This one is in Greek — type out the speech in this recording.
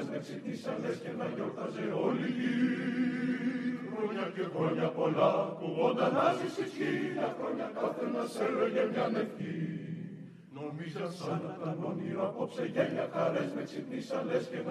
χαρές με ξυπνήσαν λες και να γιόρταζε όλη η γη. Χρόνια και χρόνια πολλά κουβόντα να ζήσεις 1000 χρόνια, καθένας έλεγε μια ευχή. Νομίζαν σαν να ήταν όνειρο απόψε γέλια χαρές με ξυπνήσαν λες και να